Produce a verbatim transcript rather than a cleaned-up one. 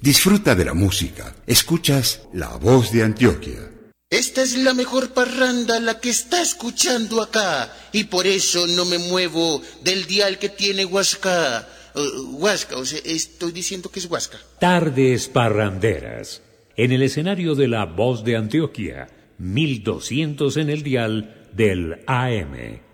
Disfruta de la música. Escuchas La Voz de Antioquia. Esta es la mejor parranda, la que está escuchando acá, y por eso no me muevo del dial que tiene Huasca. Uh, Huasca, o sea, estoy diciendo que es Huasca. Tardes parranderas. En el escenario de La Voz de Antioquia, mil doscientos en el dial del A M.